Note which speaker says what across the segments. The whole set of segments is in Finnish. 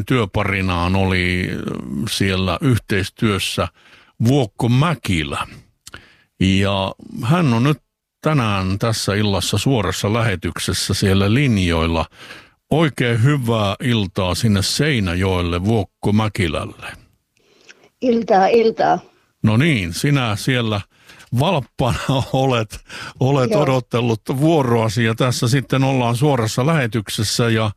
Speaker 1: työparinaan oli siellä yhteistyössä Vuokko Mäkilä. Ja hän on nyt tänään tässä illassa suorassa lähetyksessä siellä linjoilla. Oikein hyvää iltaa sinne Seinäjoelle Vuokko Mäkilälle.
Speaker 2: Iltaa.
Speaker 1: No niin, sinä siellä valppana olet odottellut vuoroasi ja tässä sitten ollaan suorassa lähetyksessä ja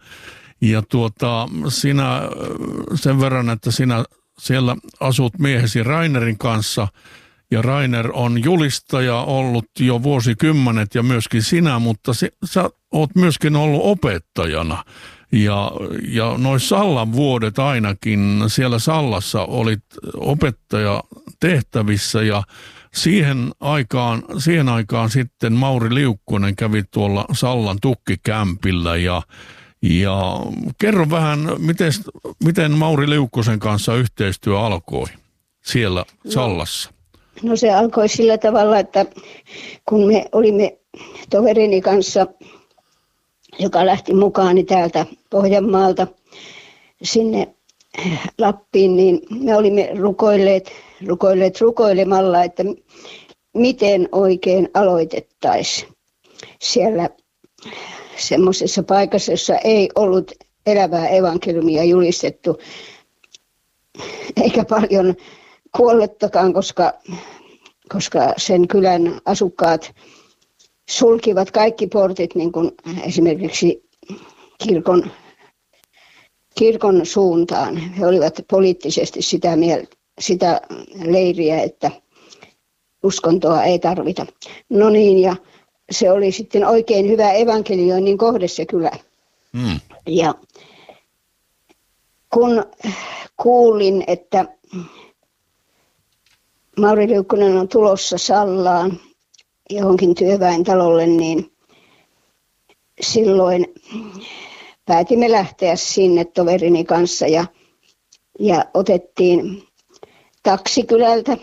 Speaker 1: sinä sen verran, että sinä siellä asut miehesi Rainerin kanssa ja Rainer on julistaja ollut jo vuosikymmenet ja myöskin sinä, mutta sä oot myöskin ollut opettajana ja noin Sallan vuodet ainakin siellä Sallassa olit opettaja tehtävissä ja siihen aikaan sitten Mauri Liukkonen kävi tuolla Sallan tukkikämpillä ja kerro vähän, miten Mauri Liukkosen kanssa yhteistyö alkoi siellä Sallassa?
Speaker 2: No se alkoi sillä tavalla, että kun me olimme toverini kanssa, joka lähti mukaani täältä Pohjanmaalta sinne Lappiin, niin me olimme rukoilleet rukoilemalla, että miten oikein aloitettaisiin siellä semmoisessa paikassa, jossa ei ollut elävää evankeliumia julistettu, eikä paljon kuollettakaan, koska sen kylän asukkaat sulkivat kaikki portit, niin kuin esimerkiksi kirkon suuntaan. He olivat poliittisesti sitä leiriä, että uskontoa ei tarvita. No niin, ja se oli sitten oikein hyvä evankelioinnin kohde se kylä. Ja kun kuulin, että Mauri Liukkonen on tulossa Sallaan johonkin työväentalolle, niin silloin päätimme lähteä sinne toverini kanssa ja otettiin taksikylältä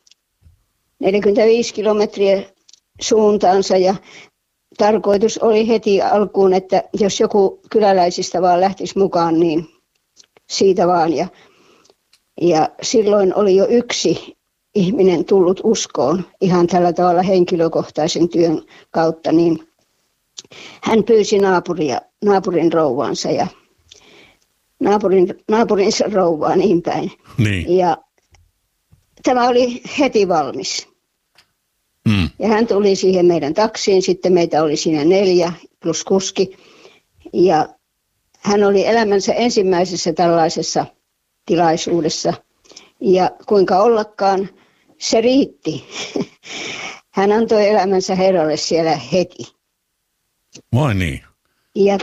Speaker 2: 45 kilometriä suuntaansa ja tarkoitus oli heti alkuun, että jos joku kyläläisistä vaan lähtisi mukaan, niin siitä vaan. Ja silloin oli jo yksi ihminen tullut uskoon ihan tällä tavalla henkilökohtaisen työn kautta, niin hän pyysi naapurin rouvaansa ja naapurinsa rouvaa niin päin.
Speaker 1: Niin.
Speaker 2: Ja tämä oli heti valmis. Ja hän tuli siihen meidän taksiin, sitten meitä oli siinä 4 plus kuski. Ja hän oli elämänsä ensimmäisessä tällaisessa tilaisuudessa. Ja kuinka ollakaan, se riitti. Hän antoi elämänsä Herralle siellä heti.
Speaker 1: Vai niin?
Speaker 2: Ja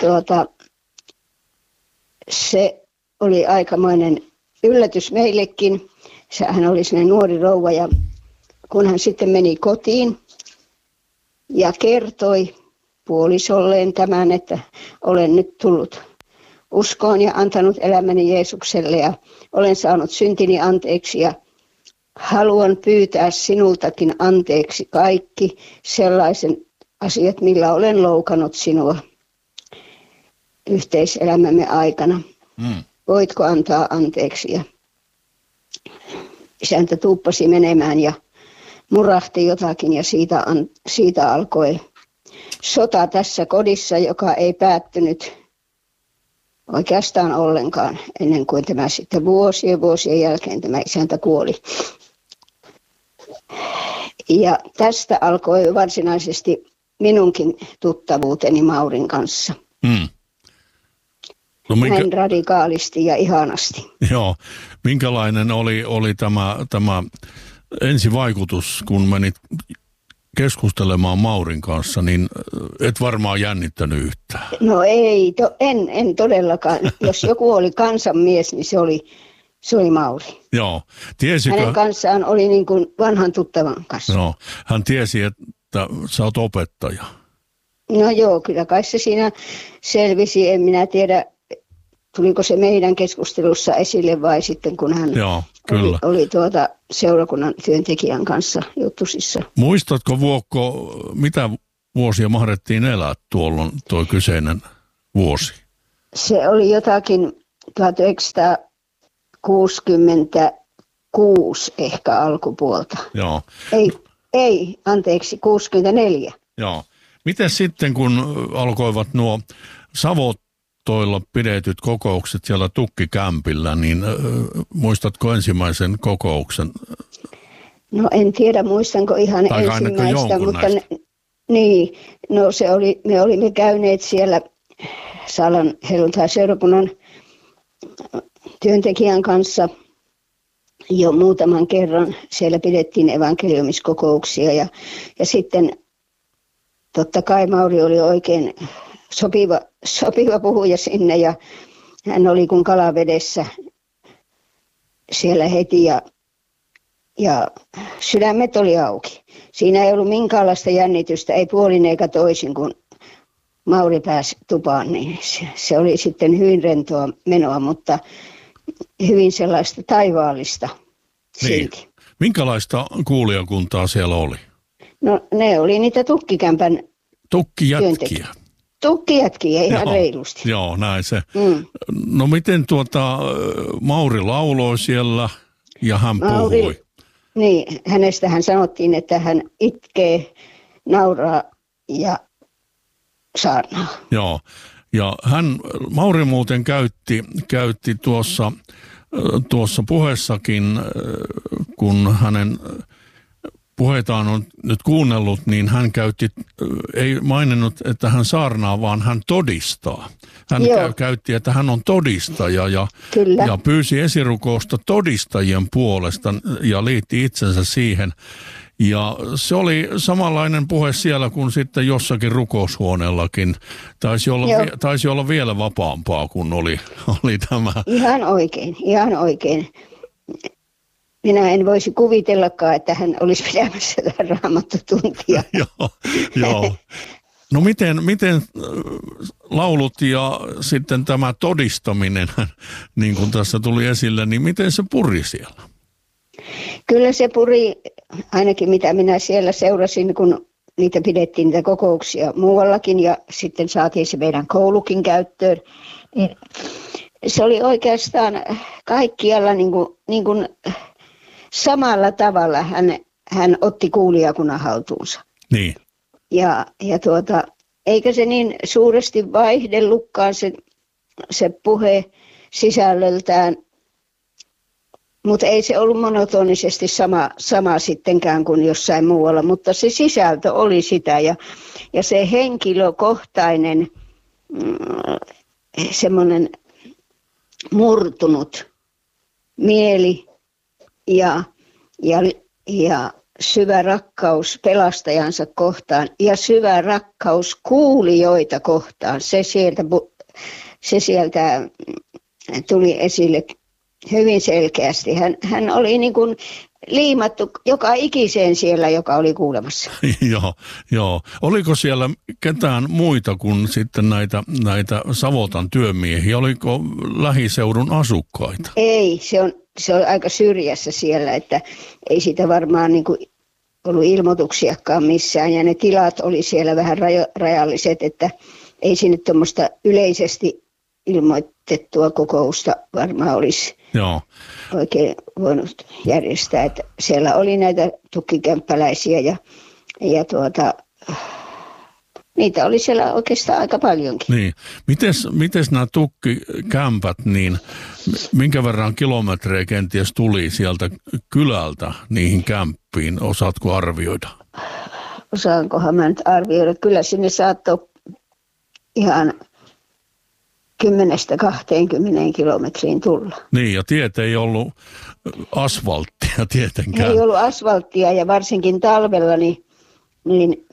Speaker 2: se oli aikamoinen yllätys meillekin. Hän oli sellainen nuori rouva ja kun hän sitten meni kotiin ja kertoi puolisolleen tämän, että olen nyt tullut uskoon ja antanut elämäni Jeesukselle ja olen saanut syntini anteeksi ja haluan pyytää sinultakin anteeksi kaikki sellaisen asiat, millä olen loukannut sinua yhteiselämämme aikana. Voitko antaa anteeksi? Ja isäntä tuuppasi menemään ja murahti jotakin ja siitä alkoi sota tässä kodissa, joka ei päättynyt oikeastaan ollenkaan ennen kuin tämä sitten vuosien jälkeen tämä isäntä kuoli. Ja tästä alkoi varsinaisesti minunkin tuttavuuteni Maurin kanssa.
Speaker 1: No
Speaker 2: näin radikaalisti ja ihanasti.
Speaker 1: Joo. Minkälainen oli tämä ensivaikutus, kun menit keskustelemaan Maurin kanssa, niin et varmaan jännittänyt yhtään.
Speaker 2: No ei, en todellakaan. Jos joku oli kansanmies, niin se oli Mauri.
Speaker 1: Joo. Tiesikö?
Speaker 2: Hänen kanssaan oli niin kuin vanhan tuttavan kanssa.
Speaker 1: No, hän tiesi, että sä oot opettaja.
Speaker 2: No joo, kyllä kai se siinä selvisi. En minä tiedä, tuliko se meidän keskustelussa esille vai sitten kun hän oli seurakunnan työntekijän kanssa juttusissa.
Speaker 1: Muistatko Vuokko, mitä vuosia mahdettiin elää tuolloin tuo kyseinen vuosi?
Speaker 2: Se oli jotakin 1966 ehkä alkupuolta.
Speaker 1: Joo.
Speaker 2: Anteeksi, 64.
Speaker 1: Joo. Miten sitten, kun alkoivat nuo Savotoilla pidetyt kokoukset siellä Tukkikämpillä, niin muistatko ensimmäisen kokouksen?
Speaker 2: No en tiedä, muistanko ihan
Speaker 1: tai
Speaker 2: ensimmäistä, mutta me olimme käyneet siellä Sallan helluntai-seurakunnan työntekijän kanssa jo muutaman kerran. Siellä pidettiin evankeliumiskokouksia ja sitten totta kai Mauri oli oikein sopiva puhuja sinne ja hän oli kuin kalavedessä siellä heti ja sydämet oli auki. Siinä ei ollut minkäänlaista jännitystä, ei puolin eikä toisin, kun Mauri pääsi tupaan, niin se oli sitten hyvin rentoa menoa, mutta hyvin sellaista taivaallista silti.
Speaker 1: Niin. Minkälaista kuulijakuntaa siellä oli?
Speaker 2: No ne oli niitä Tukkikämpän
Speaker 1: Tukkijätkiä.
Speaker 2: Tukkijätkiä ihan reilusti.
Speaker 1: Joo, näin se. No miten Mauri lauloi siellä ja hän puhui?
Speaker 2: Niin, hänestähän sanottiin, että hän itkee, nauraa ja saarnaa.
Speaker 1: Joo, ja Mauri muuten käytti tuossa puheessakin, kun hänen puheitaan on nyt kuunnellut, niin hän ei maininnut, että hän saarnaa, vaan hän todistaa. Hän käytti, että hän on todistaja ja pyysi esirukousta todistajien puolesta ja liitti itsensä siihen. Ja se oli samanlainen puhe siellä kuin sitten jossakin rukoushuoneellakin. Taisi olla vielä vapaampaa kuin oli tämä.
Speaker 2: Ihan oikein. Minä en voisi kuvitellakaan, että hän olisi pitämässä tätä raamattotuntia.
Speaker 1: Joo. No miten laulut ja sitten tämä todistaminen, niin kuin tässä tuli esille, niin miten se puri siellä?
Speaker 2: Kyllä se puri, ainakin mitä minä siellä seurasin, kun niitä pidettiin niitä kokouksia muuallakin ja sitten saatiin se meidän koulukin käyttöön. Niin se oli oikeastaan kaikkialla niin kuin samalla tavalla hän otti kuulijakunnan haltuunsa.
Speaker 1: Niin.
Speaker 2: Ja eikä se niin suuresti vaihdellutkaan se puhe sisällöltään, mutta ei se ollut monotonisesti sama sittenkään kuin jossain muualla, mutta se sisältö oli sitä ja se henkilökohtainen semmoinen murtunut mieli ja syvä rakkaus pelastajansa kohtaan ja syvä rakkaus kuulijoita kohtaan. Se sieltä tuli esille hyvin selkeästi. Hän oli niin kuin liimattu joka ikiseen siellä, joka oli kuulemassa.
Speaker 1: Joo. Oliko siellä ketään muita kuin sitten näitä Savotan työmiehiä? Oliko lähiseudun asukkaita?
Speaker 2: Ei, se on aika syrjässä siellä, että ei siitä varmaan niin kuin ollut ilmoituksiakaan missään. Ja ne tilat oli siellä vähän rajalliset, että ei sinne tuommoista yleisesti ilmoitettua kokousta varmaan olisi oikein voinut järjestää. Että siellä oli näitä tukkikämppäläisiä ja niitä oli siellä oikeastaan aika paljonkin.
Speaker 1: Niin. Mites nämä tukkikämpät, niin minkä verran kilometrejä kenties tuli sieltä kylältä niihin kämppiin? Osaatko arvioida?
Speaker 2: Osaankohan mä nyt arvioida? Kyllä sinne saattoi ihan 10-20 kilometriin tulla.
Speaker 1: Niin, ja tiet ei ollut asfalttia tietenkään.
Speaker 2: Ei ollut asfalttia ja varsinkin talvella niin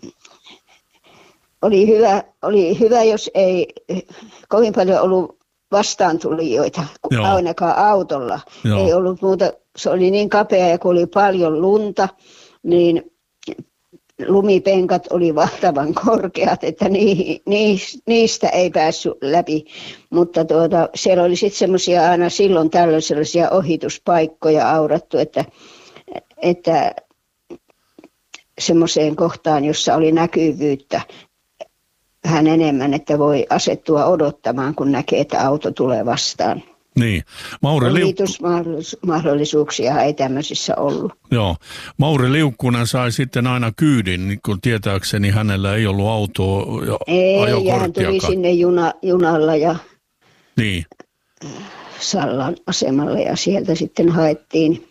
Speaker 2: oli hyvä, jos ei kovin paljon ollut vastaantulijoita, ainakaan autolla. Joo. Ei ollut muuta, se oli niin kapea ja kun oli paljon lunta, niin lumipenkat oli valtavan korkeat, että niistä ei päässyt läpi. Mutta siellä oli sitten semmoisia aina silloin tällöin sellaisia ohituspaikkoja aurattu, että semmoiseen kohtaan, jossa oli näkyvyyttä vähän enemmän, että voi asettua odottamaan, kun näkee, että auto tulee vastaan.
Speaker 1: Niin.
Speaker 2: Liitysmahdollisuuksia ei tämmöisissä ollut.
Speaker 1: Joo. Mauri Liukkunen sai sitten aina kyydin, niin kun tietääkseni hänellä ei ollut autoa ja
Speaker 2: ei, ja hän tuli sinne junalla ja
Speaker 1: niin.
Speaker 2: Sallan asemalle ja sieltä sitten haettiin.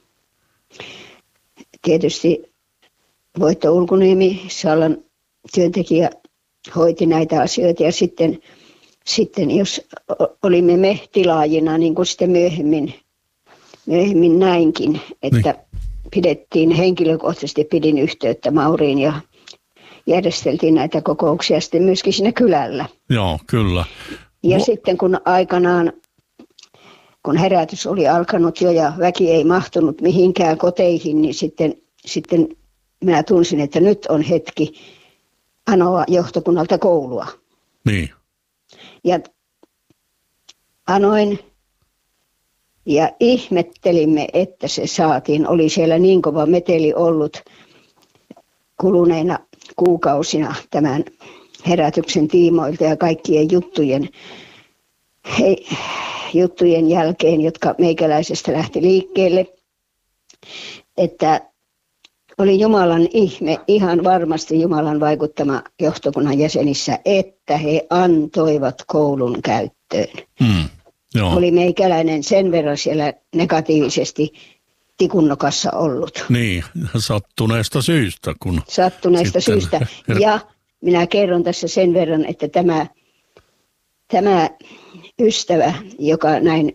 Speaker 2: Tietysti Voitto Ulkuniemi, Sallan työntekijä, hoiti näitä asioita ja sitten jos olimme me tilaajina, niin kuin sitten myöhemmin näinkin, että henkilökohtaisesti pidin yhteyttä Mauriin ja järjesteltiin näitä kokouksia sitten myöskin siinä kylällä.
Speaker 1: Joo, kyllä.
Speaker 2: Ja sitten kun aikanaan, kun herätys oli alkanut jo ja väki ei mahtunut mihinkään koteihin, niin sitten minä tunsin, että nyt on hetki anoa johtokunnalta koulua.
Speaker 1: Niin.
Speaker 2: Ja anoin ja ihmettelimme, että se saatiin. Oli siellä niin kova meteli ollut kuluneina kuukausina tämän herätyksen tiimoilta ja kaikkien juttujen jälkeen, jotka meikäläisestä lähti liikkeelle, että oli Jumalan ihme, ihan varmasti Jumalan vaikuttama johtokunnan jäsenissä, että he antoivat koulun käyttöön.
Speaker 1: Joo.
Speaker 2: Oli meikäläinen sen verran siellä negatiivisesti tikunnokassa ollut.
Speaker 1: Niin, sattuneesta syystä.
Speaker 2: Sattuneesta syystä. Ja minä kerron tässä sen verran, että tämä ystävä, joka näin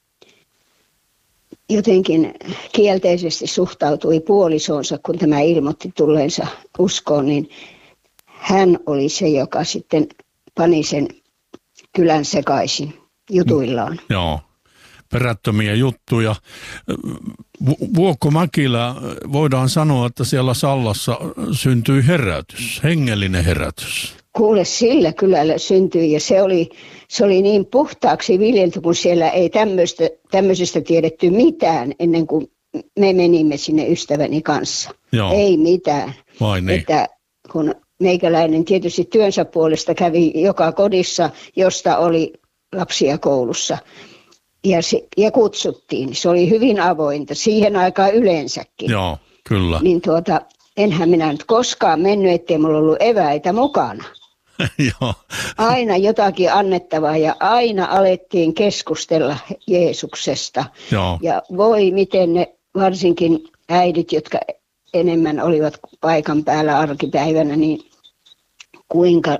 Speaker 2: jotenkin kielteisesti suhtautui puolisoonsa, kun tämä ilmoitti tulleensa uskoon, niin hän oli se, joka sitten pani sen kylän sekaisin jutuillaan.
Speaker 1: Joo, perättömiä juttuja. Vuokko Mäkilä, voidaan sanoa, että siellä Sallassa syntyi herätys, hengellinen herätys.
Speaker 2: Kuule, sillä kylällä syntyi ja se oli niin puhtaaksi viljelty, kun siellä ei tämmöisestä tiedetty mitään ennen kuin me menimme sinne ystäväni kanssa.
Speaker 1: Joo.
Speaker 2: Ei mitään.
Speaker 1: Vai niin?
Speaker 2: Että kun meikäläinen tietysti työnsä puolesta kävi joka kodissa, josta oli lapsia koulussa ja kutsuttiin. Se oli hyvin avointa siihen aikaan yleensäkin.
Speaker 1: Joo, kyllä.
Speaker 2: Niin enhän minä nyt koskaan mennyt, ettei mulla ollut eväitä mukana.
Speaker 1: Joo.
Speaker 2: Aina jotakin annettavaa ja aina alettiin keskustella Jeesuksesta.
Speaker 1: Joo.
Speaker 2: Ja voi miten ne varsinkin äidit, jotka enemmän olivat paikan päällä arkipäivänä, niin kuinka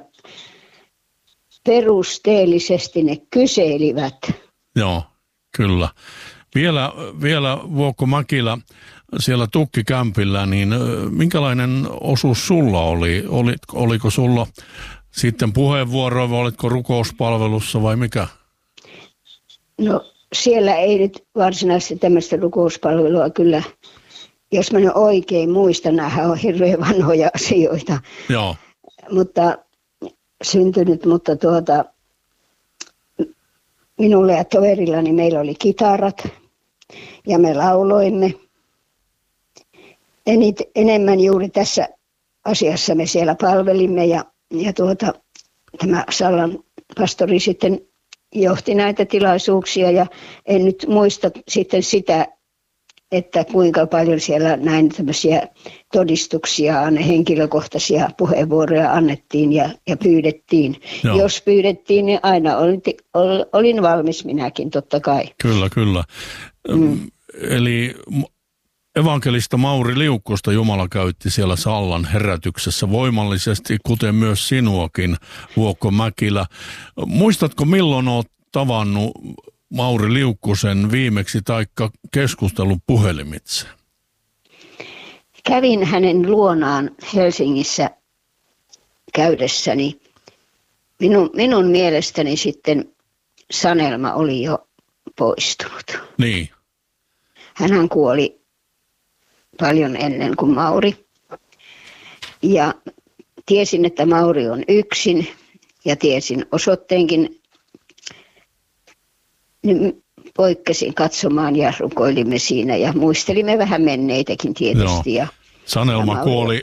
Speaker 2: perusteellisesti ne kyselivät.
Speaker 1: Joo, kyllä. Vielä Vuokko Mäkilä siellä Tukkikämpillä, niin minkälainen osuus sulla oli? Oliko sulla sitten puheenvuoroa vai olitko rukouspalvelussa vai mikä?
Speaker 2: No siellä ei nyt varsinaisesti tämmöistä rukouspalvelua kyllä, jos mä nyt oikein muistan, nämähän on hirveän vanhoja asioita.
Speaker 1: Joo.
Speaker 2: Mutta minulle ja toverillani meillä oli kitarat ja me lauloimme. Enemmän juuri tässä asiassa me siellä palvelimme ja tämä Sallan pastori sitten johti näitä tilaisuuksia ja en nyt muista sitten sitä, että kuinka paljon siellä näin tämmöisiä todistuksia, henkilökohtaisia puheenvuoroja annettiin ja pyydettiin. Joo. Jos pyydettiin, niin aina olin valmis minäkin, totta kai.
Speaker 1: Kyllä. Eli evankelista Mauri Liukkosta Jumala käytti siellä Sallan herätyksessä voimallisesti, kuten myös sinuakin, Vuokko Mäkilä. Muistatko, milloin olet tavannut Mauri Liukkosen viimeksi taikka keskustellut puhelimitse?
Speaker 2: Kävin hänen luonaan Helsingissä käydessäni. Minun mielestäni sitten Sanelma oli jo poistunut.
Speaker 1: Niin.
Speaker 2: Hänhän kuoli paljon ennen kuin Mauri. Ja tiesin, että Mauri on yksin ja tiesin osoitteenkin. Niin poikkesin katsomaan ja rukoilimme siinä ja muistelimme vähän menneitäkin tietysti. Ja
Speaker 1: Sanelma kuoli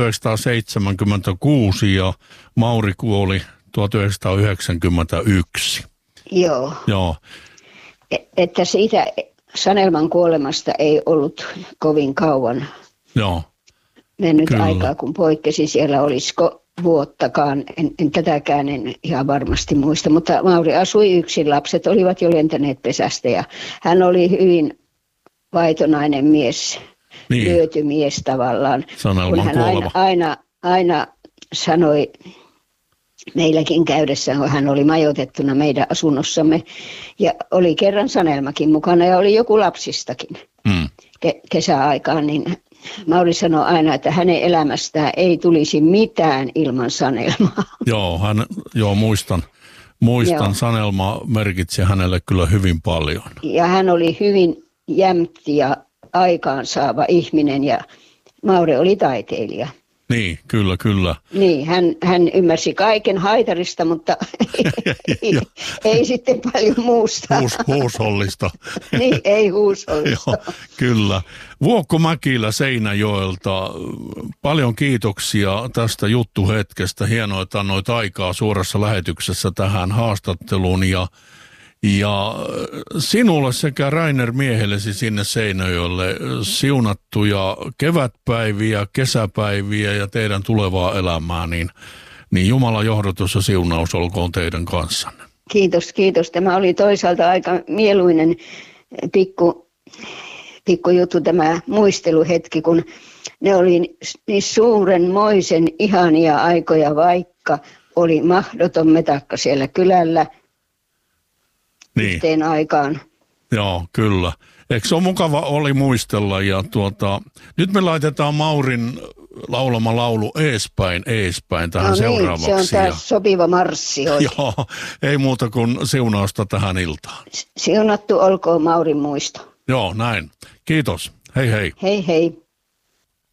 Speaker 1: 1976 ja Mauri kuoli 1991.
Speaker 2: Joo. että siitä Sanelman kuolemasta ei ollut kovin kauan
Speaker 1: Joo.
Speaker 2: mennyt
Speaker 1: Kyllä.
Speaker 2: aikaa, kun poikkesin. Siellä olisiko vuottakaan, en tätäkään en ihan varmasti muista, mutta Mauri asui yksin, lapset olivat jo lentäneet pesästä ja hän oli hyvin vaitonainen mies,
Speaker 1: Niin.
Speaker 2: lyöty mies tavallaan.
Speaker 1: Sanelman
Speaker 2: Kun hän
Speaker 1: kuolema.
Speaker 2: aina sanoi meilläkin käydessä, kun hän oli majoitettuna meidän asunnossamme ja oli kerran Sanelmakin mukana ja oli joku lapsistakin kesäaikaan, niin Mauri sanoi aina, että hänen elämästään ei tulisi mitään ilman Sanelmaa.
Speaker 1: Joo, muistan.
Speaker 2: Joo.
Speaker 1: Sanelma merkitsi hänelle kyllä hyvin paljon.
Speaker 2: Ja hän oli hyvin jämpti ja aikaansaava ihminen ja Mauri oli taiteilija.
Speaker 1: Niin, kyllä.
Speaker 2: Niin, hän ymmärsi kaiken haitarista, mutta ei sitten paljon muusta.
Speaker 1: Huushollista.
Speaker 2: Niin, ei huushollista.
Speaker 1: Joo, kyllä. Vuokko Mäkilä Seinäjoelta, paljon kiitoksia tästä juttuhetkestä. Hienoa, että annoit aikaa suorassa lähetyksessä tähän haastatteluun ja sinulle sekä Rainer miehellesi sinne Seinäjoelle siunattuja kevätpäiviä, kesäpäiviä ja teidän tulevaa elämää, niin Jumalan johdatus ja siunaus olkoon teidän kanssanne.
Speaker 2: Kiitos. Tämä oli toisaalta aika mieluinen pikku juttu tämä muisteluhetki, kun ne oli niin suurenmoisen ihania aikoja, vaikka oli mahdoton metakka siellä kylällä.
Speaker 1: Niin.
Speaker 2: Yhteen aikaan.
Speaker 1: Joo, kyllä. Eikö se ole mukava oli muistella ja nyt me laitetaan Maurin laulama laulu eespäin tähän seuraavaksi.
Speaker 2: Se on taas sopiva marssi.
Speaker 1: Joo, ei muuta kuin siunausta tähän iltaan.
Speaker 2: Siunattu olkoon Maurin muisto.
Speaker 1: Joo, näin. Kiitos. Hei hei.
Speaker 2: Hei hei.